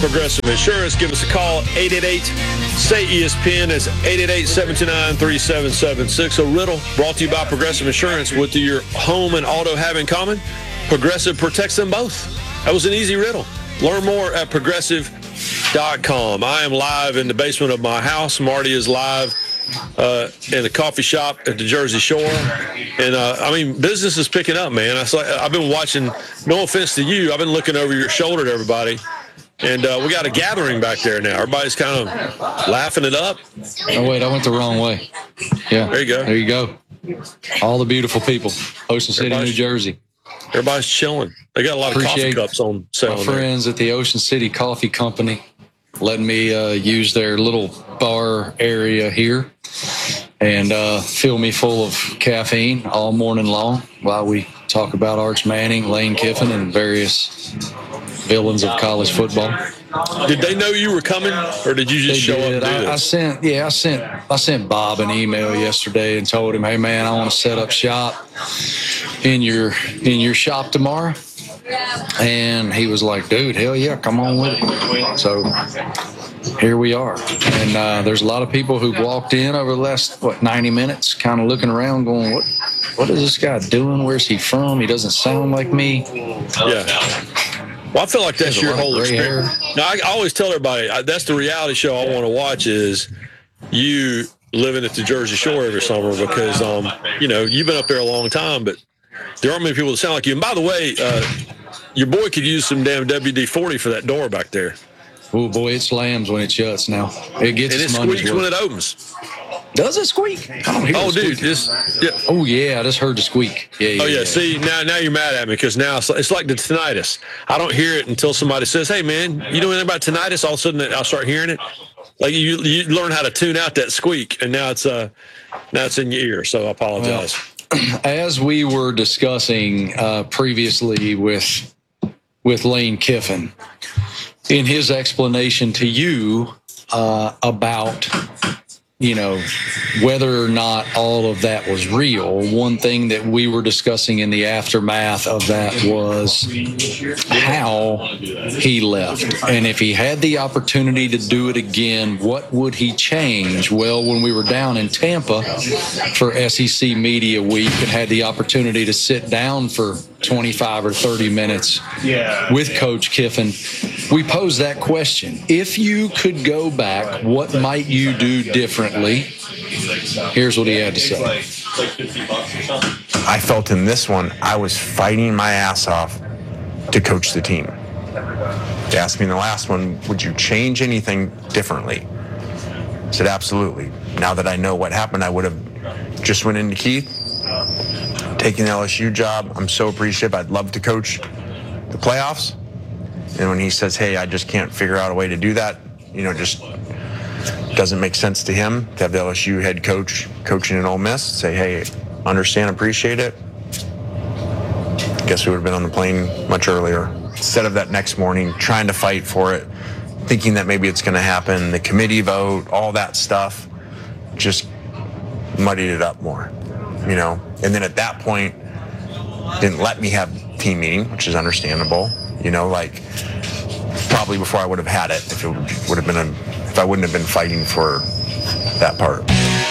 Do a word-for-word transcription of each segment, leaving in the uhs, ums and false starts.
Progressive Insurance. Give us a call, eight eight eight, S A Y, E S P N. That's eight eight eight, seven two nine, three seven seven six. A riddle brought to you by Progressive Insurance. What do your home and auto have in common? Progressive protects them both. That was an easy riddle. Learn more at progressive dot com. I am live in the basement of my house. Marty is live uh, in the coffee shop at the Jersey Shore. And, uh, I mean, business is picking up, man. I saw, I've been watching, no offense to you, I've been looking over your shoulder at everybody. And uh, we got a gathering back there now. Everybody's kind of laughing it up. Oh, wait, I went the wrong way. Yeah. There you go. There you go. All the beautiful people. Ocean City, New Jersey. Everybody's chilling. They got a lot Appreciate of coffee cups on sale. My friends at the Ocean City Coffee Company letting me uh, use their little bar area here and uh, fill me full of caffeine all morning long while we talk about Arch Manning, Lane Kiffin, and various villains of college football. Did they know you were coming, or did you just They show did. up and do I, I this? sent, yeah, I sent, I sent Bob an email yesterday and told him, "Hey, man, I want to set up shop in your in your shop tomorrow." And he was like, "Dude, hell yeah, come on with it." So here we are. And uh, there's a lot of people who've walked in over the last what ninety minutes, kind of looking around, going, "What? What is this guy doing? Where's he from? He doesn't sound like me." Yeah. Well, I feel like that's your whole experience. Now, I, I always tell everybody, I, that's the reality show I want to watch is you living at the Jersey Shore every summer because, um, you know, you've been up there a long time, but there aren't many people that sound like you. And by the way, uh, your boy could use some damn W D forty for that door back there. Oh, boy, it slams when it shuts now. It gets And it squeaks when it opens. Does it squeak? I don't hear oh, it dude, just yeah. Oh, yeah, I just heard the squeak. Yeah, yeah, oh, yeah. yeah. See, now now you're mad at me because now it's like, it's like the tinnitus. I don't hear it until somebody says, "Hey, man, you know anything about tinnitus?" All of a sudden, I'll start hearing it. Like you, you learn how to tune out that squeak, and now it's uh, now it's in your ear. So I apologize. Well, as we were discussing uh, previously with with Lane Kiffin, in his explanation to you uh, about, you know, whether or not all of that was real, one thing that we were discussing in the aftermath of that was how he left. And if he had the opportunity to do it again, what would he change? Well, when we were down in Tampa for S E C Media Week and had the opportunity to sit down for twenty-five or thirty minutes with Coach Kiffin, we posed that question. If you could go back, what might you do differently? Here's what he had to say. I felt in this one, I was fighting my ass off to coach the team. They asked me in the last one, would you change anything differently? I said, absolutely. Now that I know what happened, I would have just went into Keith, taken the L S U job. I'm so appreciative. I'd love to coach the playoffs. And when he says, hey, I just can't figure out a way to do that, you know, just doesn't make sense to him to have the L S U head coach coaching in Ole Miss, say, hey, understand, appreciate it. I guess we would have been on the plane much earlier. Instead of that next morning, trying to fight for it, thinking that maybe it's going to happen, the committee vote, all that stuff, just muddied it up more, you know. And then at that point, didn't let me have team meeting, which is understandable, you know, like probably before I would have had it, if it would have been a, if I wouldn't have been fighting for that part.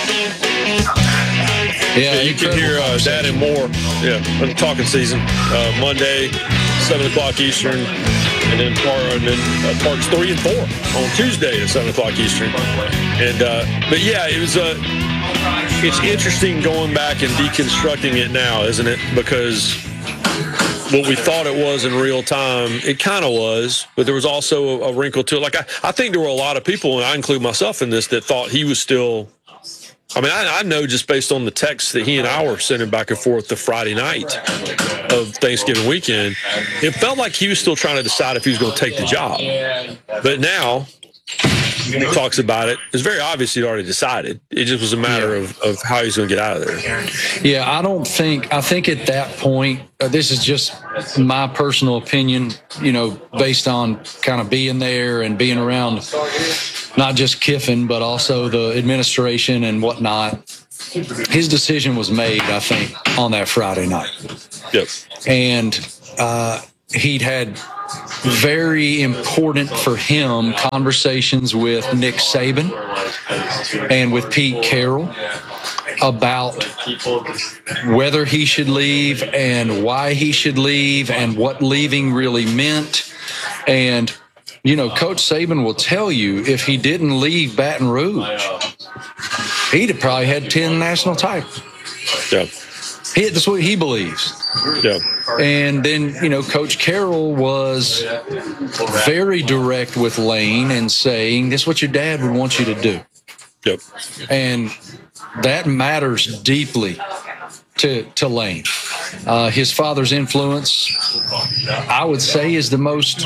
Yeah, yeah you can hear uh, that and more. Yeah, on talking season, uh, Monday, seven o'clock Eastern, and then part, and then uh, parts three and four on Tuesday at seven o'clock Eastern. And uh, but yeah, it was a. Uh, it's interesting going back and deconstructing it now, isn't it? Because what we thought it was in real time, it kind of was, but there was also a, a wrinkle to it. Like I, I think there were a lot of people, and I include myself in this, that thought he was still. I mean, I, I know just based on the texts that he and I were sending back and forth the Friday night of Thanksgiving weekend, it felt like he was still trying to decide if he was going to take the job. But now, when he talks about it, it's very obvious he'd already decided. It just was a matter of, of how he's going to get out of there. Yeah, I don't think, I think at that point, uh, this is just my personal opinion, you know, based on kind of being there and being around not just Kiffin, but also the administration and whatnot. His decision was made, I think, on that Friday night. Yep. And uh, he'd had very important for him conversations with Nick Saban and with Pete Carroll about whether he should leave and why he should leave and what leaving really meant. And, you know, Coach Saban will tell you if he didn't leave Baton Rouge, he'd have probably had ten national titles. Yeah. He, that's what he believes. Yeah. And then, you know, Coach Carroll was very direct with Lane and saying, this is what your dad would want you to do. Yep. And that matters deeply to, to Lane. Uh, his father's influence, I would say, is the most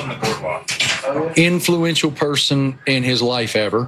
influential person in his life ever.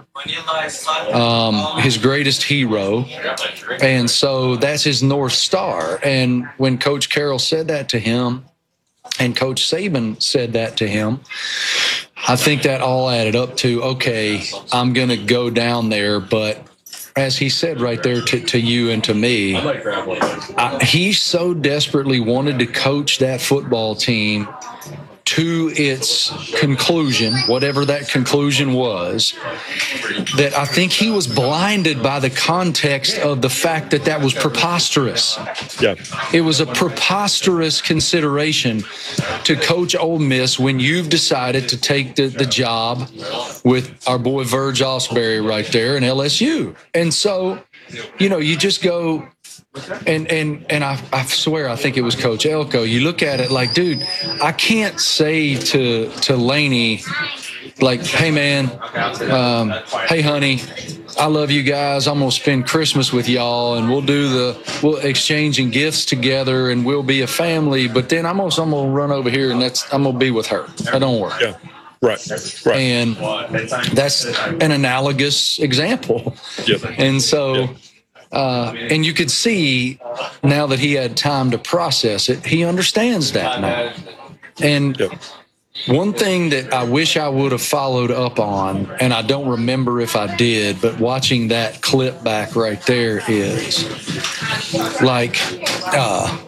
Um, his greatest hero. And so that's his North Star. And when Coach Carroll said that to him and Coach Saban said that to him, I think that all added up to, okay, I'm going to go down there, but as he said right there to, to you and to me, I, he so desperately wanted to coach that football team to its conclusion, whatever that conclusion was, that I think he was blinded by the context of the fact that that was preposterous. Yeah. It was a preposterous consideration to coach Ole Miss when you've decided to take the, the job with our boy Verge Osbury right there in L S U. And so, you know, you just go, And and and I, I swear I think it was Coach Elko. You look at it like, dude, I can't say to to Laney, like, hey man, um, hey honey, I love you guys. I'm gonna spend Christmas with y'all, and we'll do the we'll exchanging gifts together, and we'll be a family. But then I'm also I'm gonna run over here, and that's I'm gonna be with her. That don't work. Yeah. Right. Right. And that's an analogous example. Yep. And so. Yep. Uh, and you could see now that he had time to process it, he understands that now. And Yep. one thing that I wish I would have followed up on, and I don't remember if I did, but watching that clip back right there is like, uh,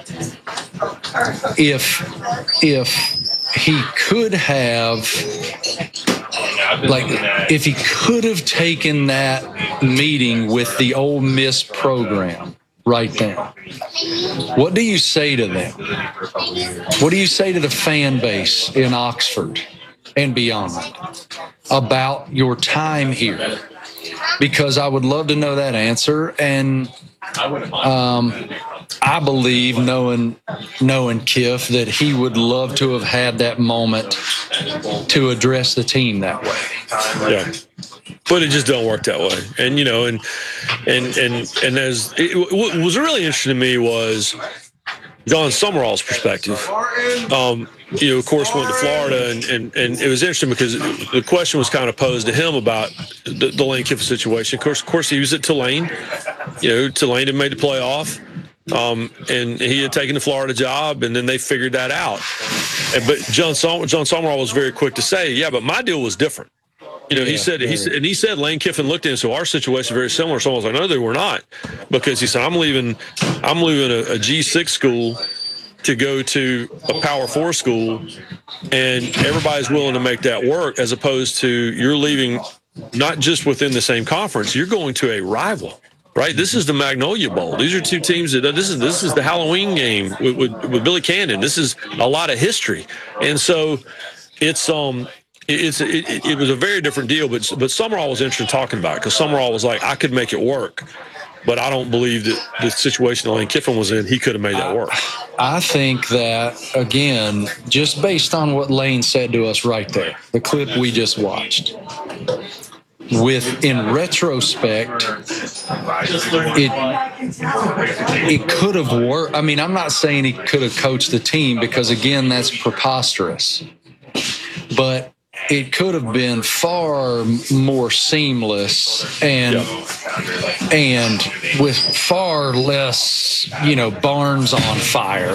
if, if he could have, like, if he could have taken that meeting with the Ole Miss program right now, what do you say to them? What do you say to the fan base in Oxford and beyond about your time here? Because I would love to know that answer. And um, I believe, knowing knowing Kiff, that he would love to have had that moment to address the team that way. Yeah. But it just don't work that way. And, you know, and, and, and, and as it, what was really interesting to me was John Summerall's perspective. Um, you know, of course, went to Florida, and, and, and it was interesting because the question was kind of posed to him about the, the Lane Kiffin situation. Of course, of course, he was at Tulane. You know, Tulane had made the playoff, um, and he had taken the Florida job, and then they figured that out. And, but John Sum- John Summerall was very quick to say, "Yeah, but my deal was different." You know, yeah, he said, he said, and he said Lane Kiffin looked at him, so our situation is very similar. So I was like, no, they were not, because he said, I'm leaving, I'm leaving a, a G six school to go to a Power Four school, and everybody's willing to make that work, as opposed to you're leaving not just within the same conference, you're going to a rival. Right, this is the Magnolia Bowl. These are two teams that this is this is the Halloween game with, with, with Billy Cannon. This is a lot of history, and so it's um. It's it, it was a very different deal, but but Summerall was interested in talking about it, because Summerall was like, I could make it work, but I don't believe that the situation that Lane Kiffin was in, he could have made that work. I think that, again, just based on what Lane said to us right there, the clip we just watched, with, in retrospect, it it could have worked. I mean, I'm not saying he could have coached the team, because, again, that's preposterous, but it could have been far more seamless and yeah. and with far less, you know, barns on fire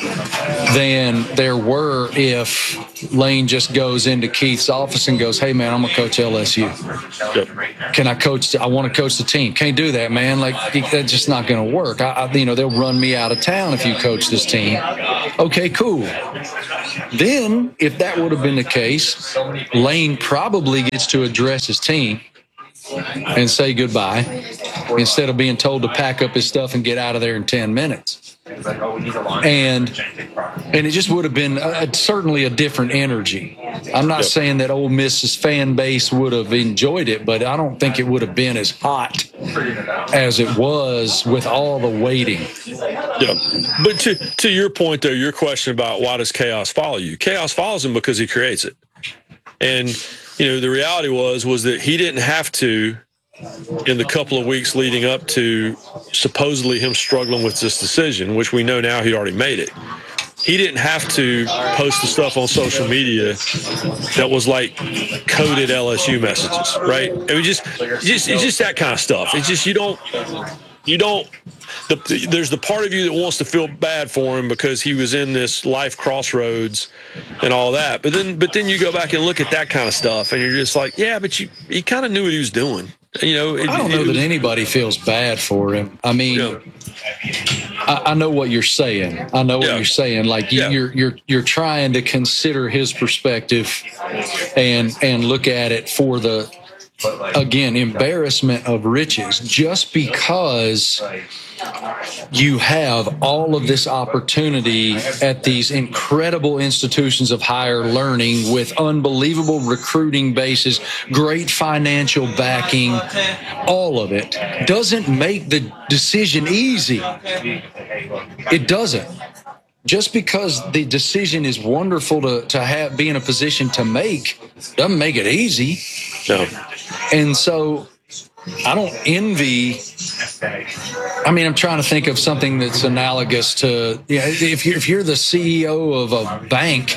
than there were if Lane just goes into Keith's office and goes, hey, man, I'm going to coach L S U. Yep. Can I coach? The, I want to coach the team. Can't do that, man. Like, that's just not going to work. I, I, you know, they'll run me out of town if you coach this team. Okay, cool. Then, if that would have been the case, Lane probably gets to address his team and say goodbye instead of being told to pack up his stuff and get out of there in ten minutes. And and it just would have been a, certainly a different energy. I'm not yep. saying that Ole Miss's fan base would have enjoyed it, but I don't think it would have been as hot as it was with all the waiting. Yeah, but to to your point, though, your question about why does chaos follow you? Chaos follows him because he creates it. And, you know, the reality was was that he didn't have to, in the couple of weeks leading up to supposedly him struggling with this decision, which we know now he already made it. He didn't have to post the stuff on social media that was like coded L S U messages, right? I mean, just, just it's just that kind of stuff. It's just you don't, you don't. The, there's the part of you that wants to feel bad for him because he was in this life crossroads and all that. But then, but then you go back and look at that kind of stuff, and you're just like, yeah, but you, he kind of knew what he was doing. You know, it, I don't know it, that it, anybody feels bad for him. I mean, yeah. I, I know what you're saying. I know what yeah. you're saying. Like you, yeah. you're you're you're trying to consider his perspective and and look at it for the, again, embarrassment of riches. Just because you have all of this opportunity at these incredible institutions of higher learning with unbelievable recruiting bases, great financial backing, all of it doesn't make the decision easy. It doesn't. Just because the decision is wonderful to, to have, be in a position to make, doesn't make it easy. No. And so I don't envy. I mean, I'm trying to think of something that's analogous to, yeah, if you're, if you're the C E O of a bank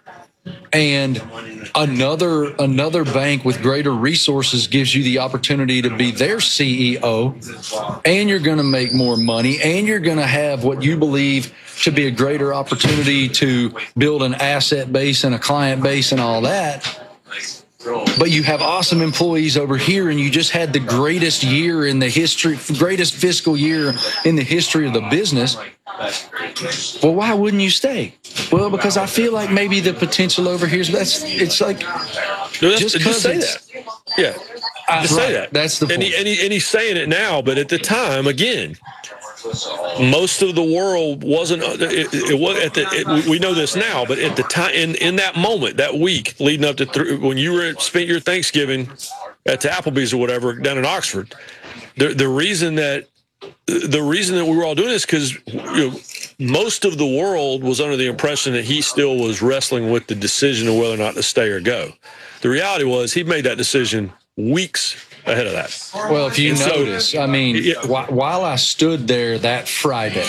and another another bank with greater resources gives you the opportunity to be their C E O, and you're going to make more money, and you're going to have what you believe to be a greater opportunity to build an asset base and a client base and all that. But you have awesome employees over here, and you just had the greatest year in the history, greatest fiscal year in the history of the business. Well, why wouldn't you stay? Well, because I feel like maybe the potential over here is that's. It's like no, just, just say that. Yeah, I, just right, say that. That's the point. And, he, and, he, and he's saying it now, but at the time, again, most of the world wasn't. It, it was at the. It, we know this now, but at the time, in, in that moment, that week leading up to th- when you were spent your Thanksgiving at the Applebee's or whatever down in Oxford, the the reason that the reason that we were all doing this because you know, most of the world was under the impression that he still was wrestling with the decision of whether or not to stay or go. The reality was he made that decision weeks ahead of that. Well, if you and notice, so, I mean, yeah. wh- while I stood there that Friday,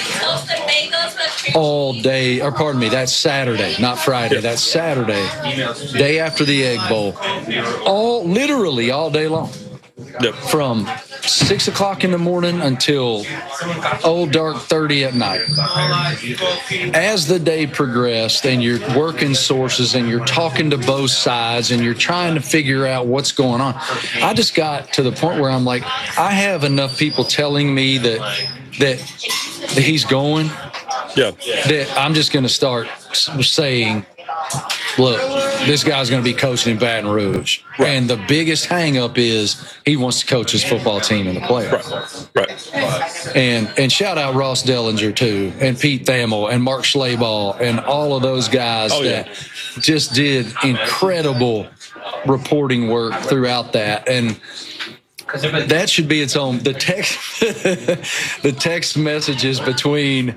all day, or pardon me, that's Saturday, not Friday, that's Saturday, day after the Egg Bowl, all literally all day long. Yep. From six o'clock in the morning until old dark thirty at night. As the day progressed and you're working sources and you're talking to both sides and you're trying to figure out what's going on, I just got to the point where I'm like, I have enough people telling me that that, that he's going, yeah. that I'm just going to start saying, look, this guy's going to be coaching in Baton Rouge. Right. And the biggest hang-up is he wants to coach his football team in the playoffs. Right. right. And and shout out Ross Dellinger, too, and Pete Thamel and Mark Schlabach and all of those guys oh, that yeah. just did incredible reporting work throughout that. And that should be its own. The text, the text messages between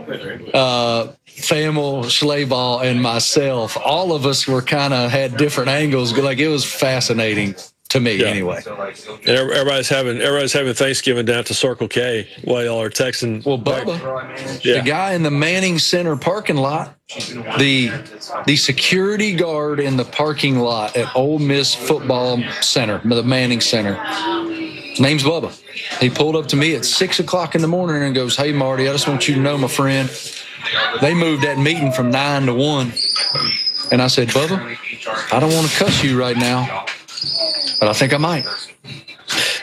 uh, Thamel, Schlabach, and myself, all of us were kind of had different angles. Like it was fascinating to me, yeah. anyway. And everybody's having everybody's having Thanksgiving down to Circle K while y'all are texting. Well, Bubba, yeah. the guy in the Manning Center parking lot, the the security guard in the parking lot at Ole Miss Football Center, the Manning Center. His name's Bubba. He pulled up to me at six o'clock in the morning and goes, "Hey, Marty, I just want you to know, my friend, they moved that meeting from nine to one." And I said, "Bubba, I don't want to cuss you right now, but I think I might."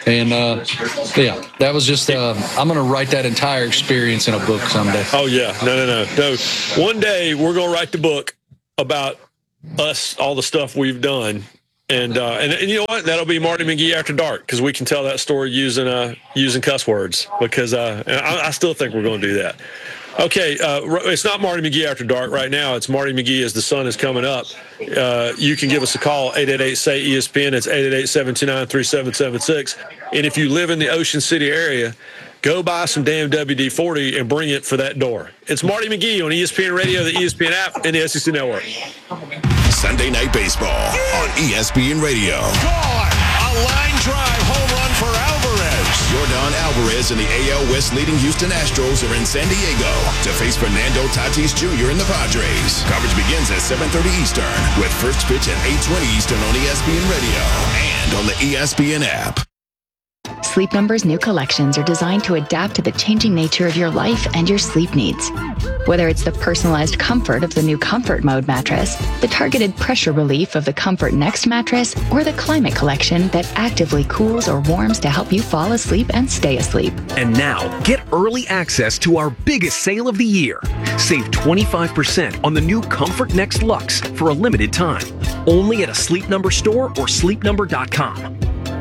And, uh, yeah, that was just, uh, I'm going to write that entire experience in a book someday. Oh, yeah. No, no, no. No. One day we're going to write the book about us, all the stuff we've done. And, uh, and and you know what? That'll be Marty McGee After Dark, because we can tell that story using uh, using cuss words, because uh, I, I still think we're going to do that. Okay, uh, it's not Marty McGee After Dark right now. It's Marty McGee as the sun is coming up. Uh, you can give us a call, eight eight eight, S A Y, E S P N. It's eight eight eight, seven two nine, three seven seven six. And if you live in the Ocean City area, go buy some damn W D forty and bring it for that door. It's Marty McGee on E S P N Radio, the E S P N app, and the S E C Network. Sunday Night Baseball on E S P N Radio. Gone! A line drive home run for Alvarez. Yordan Alvarez and the A L West leading Houston Astros are in San Diego to face Fernando Tatis Junior and the Padres. Coverage begins at seven thirty Eastern with first pitch at eight twenty Eastern on E S P N Radio and on the E S P N app. Sleep Number's new collections are designed to adapt to the changing nature of your life and your sleep needs. Whether it's the personalized comfort of the new Comfort Mode mattress, the targeted pressure relief of the Comfort Next mattress, or the Climate Collection that actively cools or warms to help you fall asleep and stay asleep. And now, get early access to our biggest sale of the year. Save twenty-five percent on the new Comfort Next Luxe for a limited time. Only at a Sleep Number store or sleep number dot com.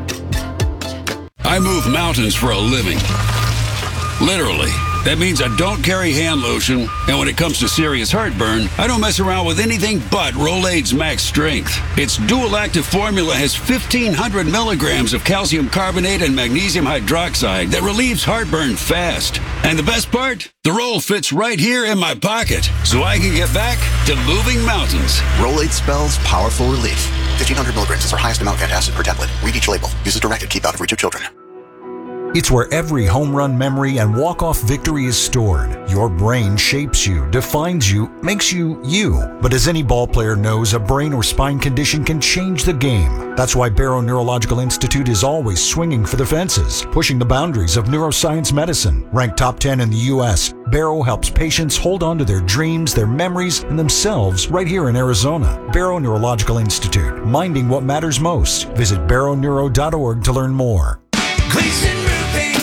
I move mountains for a living. Literally. That means I don't carry hand lotion, and when it comes to serious heartburn, I don't mess around with anything but Rolaids Max Strength. Its dual-active formula has fifteen hundred milligrams of calcium carbonate and magnesium hydroxide that relieves heartburn fast. And the best part? The roll fits right here in my pocket, so I can get back to moving mountains. Rolaids spells powerful relief. fifteen hundred milligrams is our highest amount of antacid per tablet. Read each label. Use as directed. Keep out of reach of children. It's where every home run memory and walk-off victory is stored. Your brain shapes you, defines you, makes you you. But as any ball player knows, a brain or spine condition can change the game. That's why Barrow Neurological Institute is always swinging for the fences, pushing the boundaries of neuroscience medicine. Ranked top ten in the U S, Barrow helps patients hold on to their dreams, their memories, and themselves right here in Arizona. Barrow Neurological Institute, minding what matters most. Visit barrow neuro dot org to learn more. Gleason Roofing.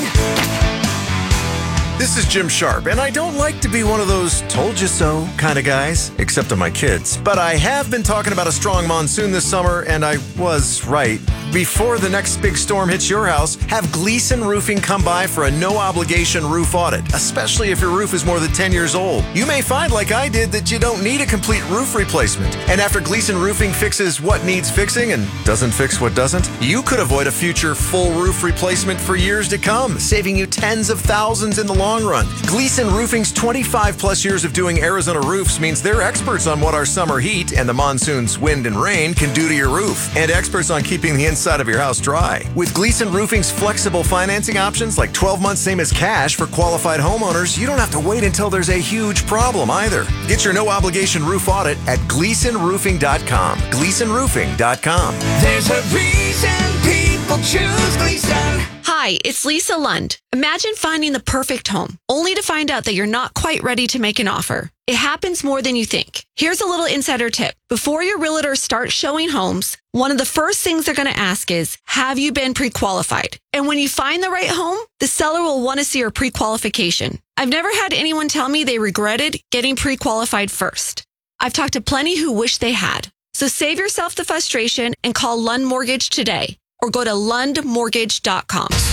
This is Jim Sharp, and I don't like to be one of those told you so kind of guys, except to my kids. But I have been talking about a strong monsoon this summer, and I was right. Before the next big storm hits your house, have Gleason Roofing come by for a no-obligation roof audit, especially if your roof is more than ten years old. You may find, like I did, that you don't need a complete roof replacement. And after Gleason Roofing fixes what needs fixing and doesn't fix what doesn't, you could avoid a future full roof replacement for years to come, saving you tens of thousands in the long run. Gleason Roofing's twenty-five plus years of doing Arizona roofs means they're experts on what our summer heat and the monsoon's wind and rain can do to your roof, and experts on keeping the inside of your house dry. With Gleason Roofing's flexible financing options like twelve months same as cash for qualified homeowners, you don't have to wait until there's a huge problem either. Get your no-obligation roof audit at gleason roofing dot com. gleason roofing dot com. There's a reason people choose Gleason. Hi, it's Lisa Lund. Imagine finding the perfect home, only to find out that you're not quite ready to make an offer. It happens more than you think. Here's a little insider tip. Before your realtor starts showing homes, one of the first things they're going to ask is, have you been pre-qualified? And when you find the right home, the seller will want to see your pre-qualification. I've never had anyone tell me they regretted getting pre-qualified first. I've talked to plenty who wish they had. So save yourself the frustration and call Lund Mortgage today, or go to lund mortgage dot com.